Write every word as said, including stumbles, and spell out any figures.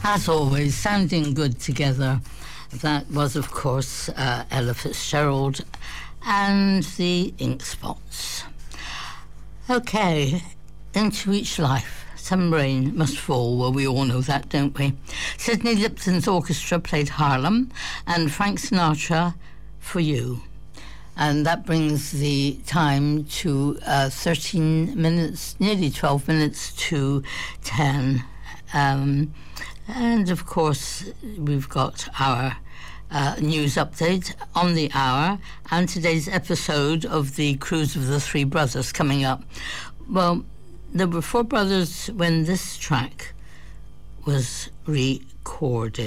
As always, sounding good together. That was, of course, uh, Ella Fitzgerald and the Ink Spots. Okay, into each life. Some rain must fall. Well, we all know that, don't we? Sidney Lipton's orchestra played Harlem, and Frank Sinatra, For You. And that brings the time to uh, thirteen minutes, nearly twelve minutes to ten. Um, and, of course, we've got our uh, news update on the hour and today's episode of the Cruise of the Three Brothers coming up. Well, there were four brothers when this track was recorded.